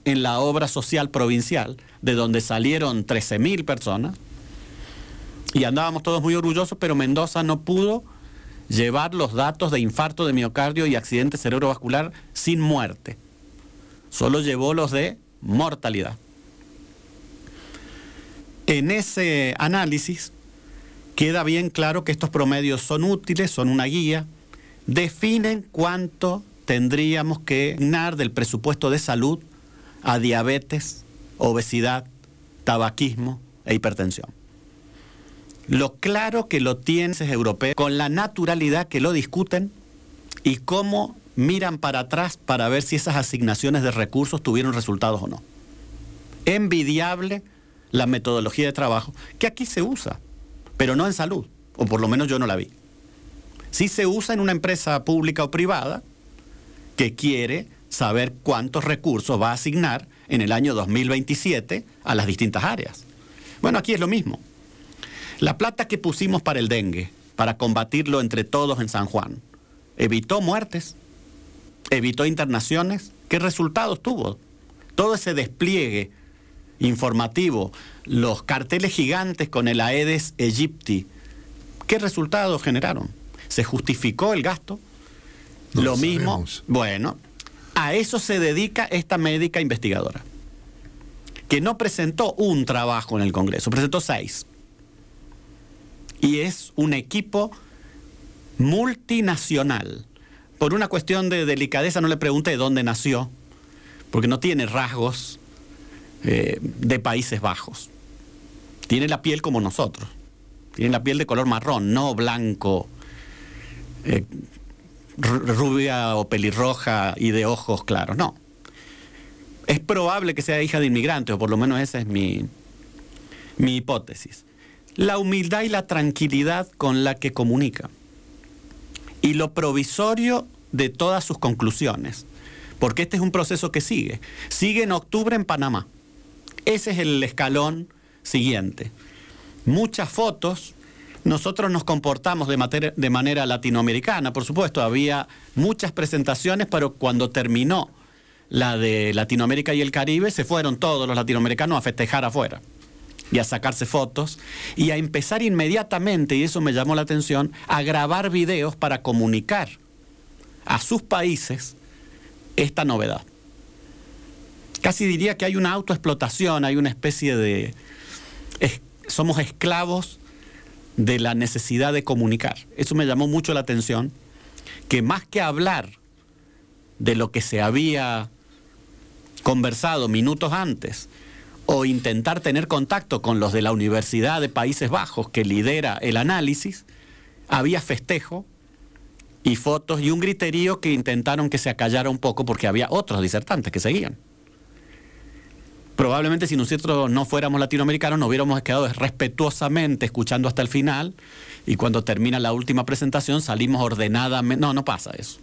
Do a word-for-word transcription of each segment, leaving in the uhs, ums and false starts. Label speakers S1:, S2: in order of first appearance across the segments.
S1: en la obra social provincial, de donde salieron trece mil personas, y andábamos todos muy orgullosos, pero Mendoza no pudo llevar los datos de infarto de miocardio y accidente cerebrovascular sin muerte. Solo llevó los de mortalidad. En ese análisis queda bien claro que estos promedios son útiles, son una guía, definen cuánto tendríamos que asignar del presupuesto de salud a diabetes, obesidad, tabaquismo e hipertensión. Lo claro que lo tienen los europeos, con la naturalidad que lo discuten y cómo miran para atrás para ver si esas asignaciones de recursos tuvieron resultados o no. Envidiable la metodología de trabajo, que aquí se usa, pero no en salud, o por lo menos yo no la vi. Sí se usa en una empresa pública o privada que quiere saber cuántos recursos va a asignar en el año dos mil veintisiete a las distintas áreas. Bueno, aquí es lo mismo. La plata que pusimos para el dengue, para combatirlo entre todos en San Juan, ¿evitó muertes? ¿Evitó internaciones? ¿Qué resultados tuvo? Todo ese despliegue informativo, los carteles gigantes con el Aedes aegypti, ¿qué resultados generaron? ¿Se justificó el gasto?
S2: No
S1: lo
S2: lo
S1: mismo,
S2: sabemos.
S1: bueno, a eso se dedica esta médica investigadora, que no presentó un trabajo en el Congreso, presentó seis. Y es un equipo multinacional. Por una cuestión de delicadeza no le pregunté de dónde nació, porque no tiene rasgos eh, de Países Bajos. Tiene la piel como nosotros. Tiene la piel de color marrón, no blanco, eh, rubia o pelirroja y de ojos claros, no. Es probable que sea hija de inmigrantes, o por lo menos esa es mi, mi hipótesis. La humildad y la tranquilidad con la que comunica. Y lo provisorio de todas sus conclusiones. Porque este es un proceso que sigue. Sigue en octubre en Panamá. Ese es el escalón siguiente. Muchas fotos. Nosotros nos comportamos de, mater- de manera latinoamericana, por supuesto. Había muchas presentaciones, pero cuando terminó la de Latinoamérica y el Caribe, se fueron todos los latinoamericanos a festejar afuera y a sacarse fotos y a empezar inmediatamente, y eso me llamó la atención, a grabar videos para comunicar a sus países esta novedad. Casi diría que hay una autoexplotación, hay una especie de... Es, somos esclavos de la necesidad de comunicar. Eso me llamó mucho la atención, que más que hablar de lo que se había conversado minutos antes, o intentar tener contacto con los de la Universidad de Países Bajos, que lidera el análisis, había festejo y fotos y un griterío que intentaron que se acallara un poco porque había otros disertantes que seguían. Probablemente si nosotros no fuéramos latinoamericanos nos hubiéramos quedado respetuosamente escuchando hasta el final y cuando termina la última presentación salimos ordenadamente. No, no pasa eso.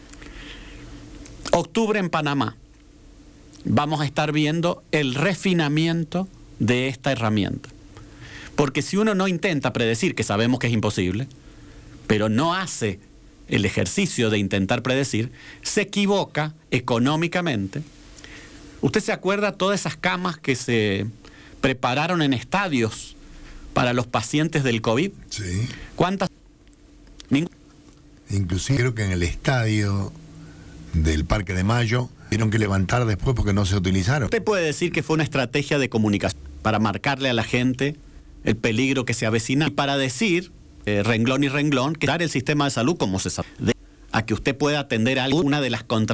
S1: Octubre en Panamá. Vamos a estar viendo el refinamiento de esta herramienta. Porque si uno no intenta predecir, que sabemos que es imposible, pero no hace el ejercicio de intentar predecir, se equivoca económicamente. ¿Usted se acuerda todas esas camas que se prepararon en estadios para los pacientes del COVID?
S2: Sí.
S1: ¿Cuántas? Ninguna.
S2: Inclusive creo que en el estadio del Parque de Mayo tuvieron que levantar después porque no se utilizaron.
S1: Usted puede decir que fue una estrategia de comunicación para marcarle a la gente el peligro que se avecina y para decir, eh, renglón y renglón, que dar el sistema de salud como se sabe, de, a que usted pueda atender a alguna de las contra